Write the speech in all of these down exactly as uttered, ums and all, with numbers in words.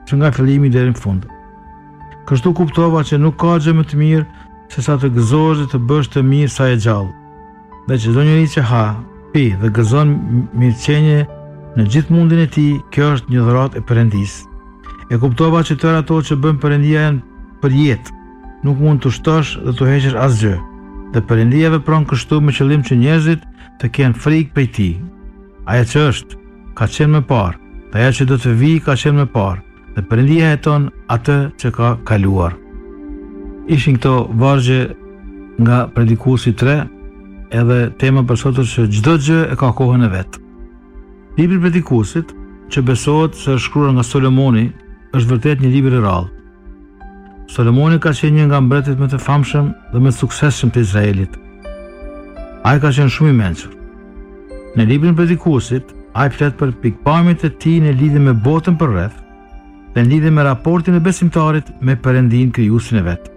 që nga fillimi deri në fund. Kështu kuptova që nuk ka gjë më të mirë se sa të gëzohesh dhe të bësh të mirë sa e gjallë, dhe që çdo njeri që ha, pi dhe gëzon mirëqenie në gjithë mundin e tij, kjo është një dhuratë e Perëndisë. E kuptova që tërë ato që bën Perëndia janë për jetë, nuk mund të shtosh dhe të heqësh asgjë. Dhe Perëndia vepron kështu me qëllim që njerëzit të kenë frikë prej tij. Ajo që është, ka qenë më parë, dhe ajo që do të vijë ka qenë më parë, dhe Perëndia heton atë që ka kaluar. Ishin këto vargje nga Predikuesi tre, edhe tema për sot është që çdo gjë e ka kohën e vet. Libri i Predikuesit, që besohet se është shkruar nga Solomoni, është vërtet një libër i rrallë. Solomoni ka qenë një nga mbretërit më të famshëm dhe më të suksesshëm të Izraelit. Ai ka qenë shumë i mençur. Në librin e Predikuesit, ai flet për pikpamjet e tij në lidhje me botën përreth dhe në lidhje me raportin e besimtarit me Perëndin krijuesin e vet.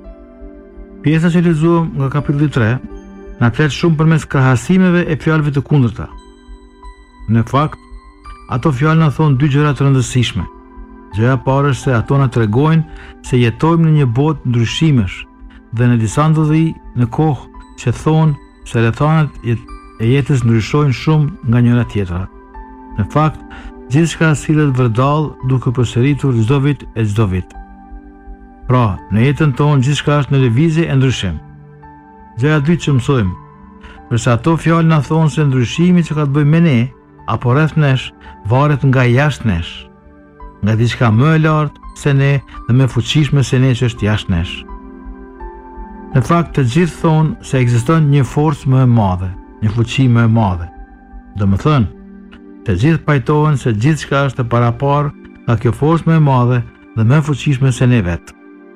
Pjesa që lexuam nga kapitulli tre na flet shumë përmes krahasimeve e fjalëve të kundërta. Në fakt, ato fjalë na thonë dy gjëra të rëndësishme. Gjëja e parë është se ato na tregojnë se jetojmë në një botë ndryshimesh dhe në disa ndodhi në kohë që thonë se rrethanat e jetës ndryshojnë shumë nga njëra tjetra. Në fakt, gjithçka sillet vërdall duke përsëritur çdo vit e çdo vit. Pra, në jetën tonë gjithçka është në lëvizje e ndryshim. Gjëja e dytë që mësojmë, përsa ato fjalë na thonë se ndryshimi që ka të bëjë me ne apo rreth nesh varet nga jashtë nesh, nga diçka më e lartë se ne dhe më fuqishme se ne që është jashtë nesh. Në fakt, të gjithë thonë se ekziston një forcë më e madhe, një fuqi më e madhe. Domethënë, të gjithë pajtohen se gjithçka është e paraparë nga kjo forcë më e madhe dhe më e fuqishme se ne vetë.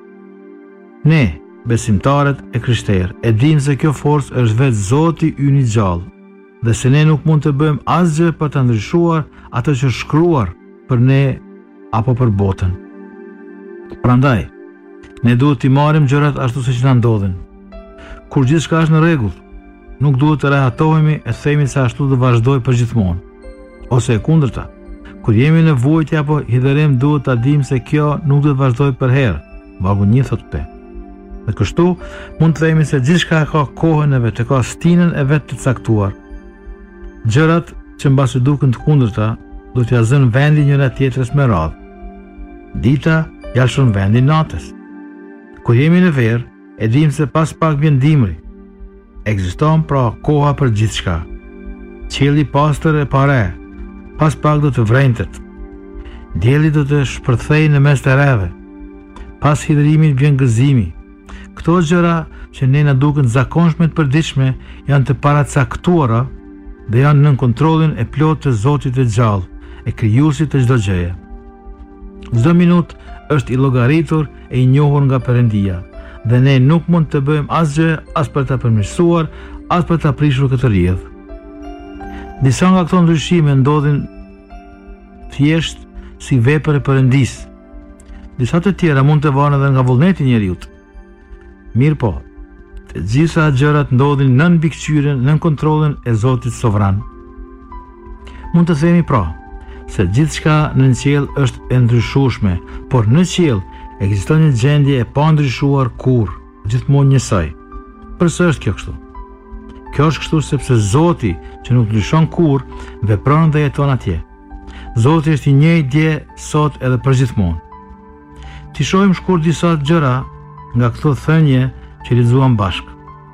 Ne, besimtarët e krishterë, e dimë se kjo forcë është vetë Zoti ynë i gjallë, dhe se ne nuk mund të bëjmë asgjë për të ndryshuar ato që është shkruar për ne apo për botën. Prandaj, ne duhet t'i marrim gjërat ashtu siç na ndodhin. Kur gjithçka është në rregull, nuk duhet të rehatohemi e themi se ashtu do vazhdoj përgjithmonë. Ose e kundërta, kur jemi në vujtje apo hidhërim, duhet ta dimë se kjo nuk do të vazhdoj për herë. Vargu një thotë te. Dhe kështu mund të themi se gjithçka ka kohën e vet, ka stinën e vet të caktuar. Gjërat që mbasi duken të kundërta, do t'ja zënë vendi njëra tjetrës me radhë. Dita ja lëshon vendin natës. Kur jemi në verë, e dimë se pas pak vjen dimri. Ekziston pra koha për gjithçka. Qielli pastër e pare, pas pak do të vrentet. Dielli do të shpërthejë në mes të rreve. Pas hidhërimit vjen gëzimi. Këto gjëra që ne na duken zakonshme të përditshme janë të paracaktuara dhe janë nën kontrollin e plotë të Zotit të gjallë, e krijuesit të çdo gjëje. Çdo minutë është i llogaritur e i njohur nga Perëndia, dhe ne nuk mund të bëjmë asgjë as për ta përmirësuar, as për ta prishur këtë rrjedh. Disa nga këto ndryshime ndodhin thjesht si vepër e Perëndisë. Disa të tjera mund të varen edhe nga vullneti i njeriu. Mirë po, të gjitha gjërat ndodhin nën mbikëqyrjen, nën kontrollin e Zotit sovran. Mund të themi pra, se gjithçka në qiell është e ndryshueshme, por në qiell ekziston një gjendje e pa ndryshuar kurrë, gjithmonë njësoj. Pse është kjo kështu? Kjo është kështu sepse Zoti, që nuk ndryshon kurrë, vepron dhe jeton atje. Zoti është i njëjtë dje, sot edhe përgjithmonë. Ti shohim shkurt disa gjëra nga këto thënie që lexuam bashkë.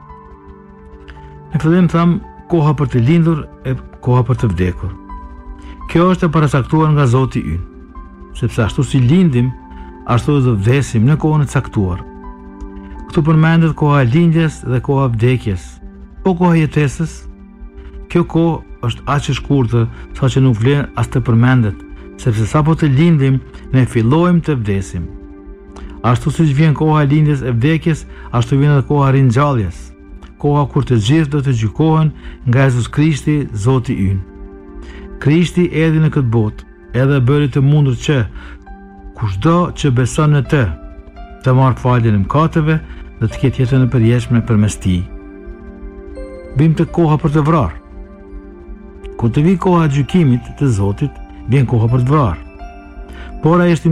Në fillim tham koha për të lindur e koha për të vdekur. Kjo është e paracaktuar nga Zoti ynë, sepse ashtu si lindim, ashtu do vdesim në kohën e caktuar. Këtu përmendet koha e lindjes dhe koha e vdekjes. Po koha e jetesës, kjo kohë është aq e shkurtër saqë nuk vlen as të përmendet, sepse sapo të lindim, ne fillojmë të vdesim. Ashtu siç vjen koha e lindjes e vdekjes, ashtu vjen edhe koha e ringjalljes, koha kur të gjithë do të gjykohen nga Jezus Krishti, Zoti ynë. Krishti erdhi në këtë botë, edhe bëri të mundur që kushdo që beson në të, të marrë faljen e mëkateve dhe të ketë jetën e përjetshme përmes tij. Bim të koha për të vrarë. Kur të vi koha e gjykimit të Zotit, vjen koha për të vrarë. Por ai është